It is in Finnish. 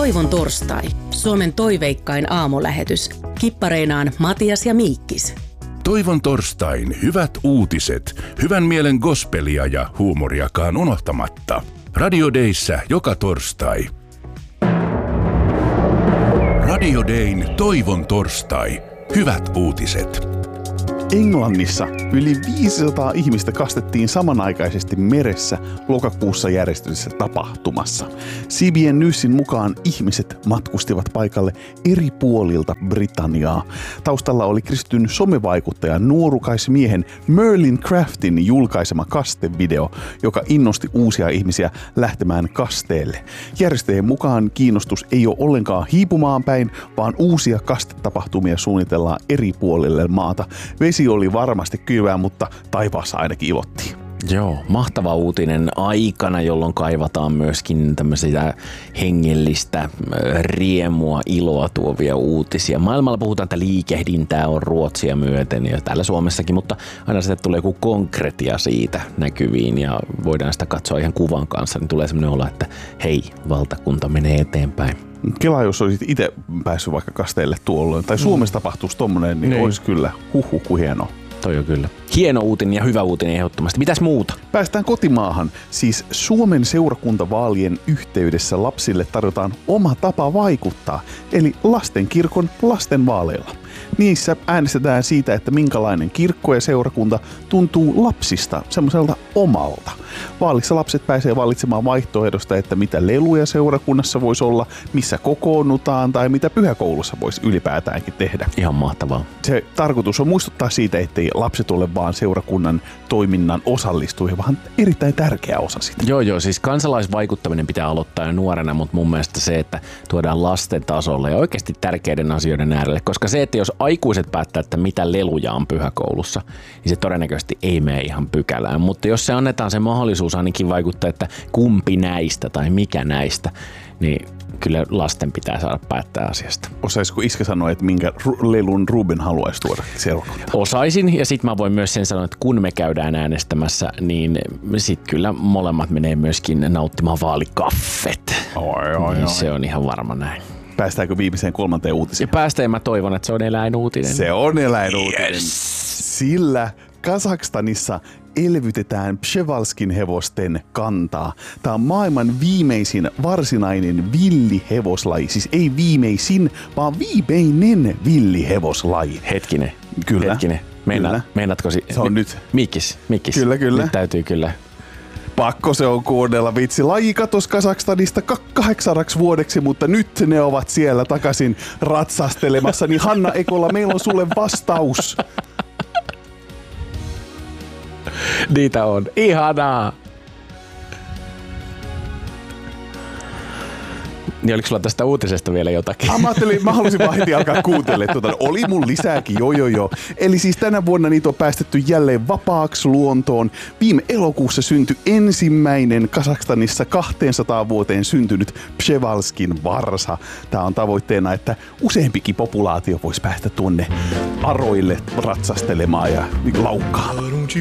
Toivon torstai. Suomen toiveikkain aamulähetys. Kippareinaan Matias ja Miikkis. Toivon torstain hyvät uutiset, hyvän mielen gospelia ja huumoriakaan unohtamatta. Radio Dayssä joka torstai. Radio Dayn Toivon torstai. Hyvät uutiset. Englannissa yli 500 ihmistä kastettiin samanaikaisesti meressä lokakuussa järjestetyssä tapahtumassa. CBN Newsin mukaan ihmiset matkustivat paikalle eri puolilta Britanniaa. Taustalla oli kristityn somevaikuttaja nuorukaismiehen Merlin Craftin julkaisema kastevideo, joka innosti uusia ihmisiä lähtemään kasteelle. Järjestäjien mukaan kiinnostus ei ole ollenkaan hiipumaan päin, vaan uusia kastetapahtumia suunnitellaan eri puolille maata. Vesi oli varmasti kylmää, mutta taivaassa ainakin ilottiin. Joo, mahtava uutinen aikana, jolloin kaivataan myöskin tämmöisiä hengellistä riemua, iloa tuovia uutisia. Maailmalla puhutaan, että liikehdintää on Ruotsia myöten ja täällä Suomessakin, mutta aina sitten tulee joku konkretia siitä näkyviin ja voidaan sitä katsoa ihan kuvan kanssa, niin tulee semmoinen olo, että hei, valtakunta menee eteenpäin. Kela, jos olisit itse päässyt vaikka kasteelle tuolloin, tai Suomessa tapahtuisi tommonen, niin olisi kyllä kuin hienoa. Toi on kyllä. Hieno uutinen ja hyvä uutinen ehdottomasti. Mitäs muuta? Päästään kotimaahan. Siis Suomen seurakuntavaalien yhteydessä lapsille tarjotaan oma tapa vaikuttaa, eli lastenkirkon lastenvaaleilla. Niissä äänestetään siitä, että minkälainen kirkko ja seurakunta tuntuu lapsista semmoiselta omalta. Vaalissa lapset pääsee valitsemaan vaihtoehdosta, että mitä leluja seurakunnassa voisi olla, missä kokoonnutaan tai mitä pyhäkoulussa voisi ylipäätäänkin tehdä. Ihan mahtavaa. Se tarkoitus on muistuttaa siitä, ettei lapset ole vaan seurakunnan toiminnan osallistujia, vaan erittäin tärkeä osa sitä. Joo, siis kansalaisvaikuttaminen pitää aloittaa jo nuorena, mutta mun mielestä se, että tuodaan lasten tasolle ja oikeasti tärkeiden asioiden äärelle, koska se, että jos aikuiset päättää, että mitä leluja on pyhäkoulussa, niin se todennäköisesti ei mene ihan pykälään, mutta jos se annetaan se mahdollisuus ainakin vaikuttaa, että kumpi näistä tai mikä näistä, niin kyllä lasten pitää saada päättää asiasta. Osaisiko iskä sanoa, että minkä lelun Ruben haluaisi tuoda seurakuntaan? Osaisin, ja sitten mä voin myös sen sanoa, että kun me käydään äänestämässä, niin sitten kyllä molemmat menee myöskin nauttimaan vaalikaffet. Oi. Se on ihan varma näin. Päästäänkö viimeiseen 3. uutiseen? Ja päästään, mä toivon, että se on eläinuutinen. Se on eläinuutinen. Yes. Sillä Kazakstanissa elvytetään Przewalskin hevosten kantaa. Tämä on maailman viimeisin varsinainen villihevoslaji. Siis ei viimeisin, vaan viimeinen villihevoslaji. Hetkinen. Kyllä. Meinaatko se on nyt. Mikkis. Kyllä. Nyt täytyy kyllä. Pakko se on kuunnella, vitsi. Laji katosi Kazakstanista 8 vuodeksi, mutta nyt ne ovat siellä takaisin ratsastelemassa. Niin Hanna Ekola, meillä on sulle vastaus. Niitä on. Ihanaa! Niin oliko sulla tästä uutisesta vielä jotakin? Mä halusin vaan heti alkaa kuuntelemaan. Oli mun lisääkin, joo. Eli siis tänä vuonna niitä on päästetty jälleen vapaaksi luontoon. Viime elokuussa syntyi ensimmäinen Kazakstanissa 200 vuoteen syntynyt Przewalskin varsa. Tää on tavoitteena, että useampikin populaatio voisi päästä tuonne aroille ratsastelemaan ja laukkaamaan.